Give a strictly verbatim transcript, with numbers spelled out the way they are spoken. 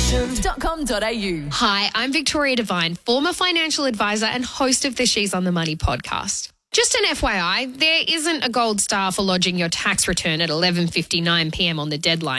station dot com dot a u. Hi, I'm Victoria Devine, former financial advisor and host of the She's on the Money podcast. Just an F Y I, there isn't a gold star for lodging your tax return at eleven fifty-nine p m on the deadline.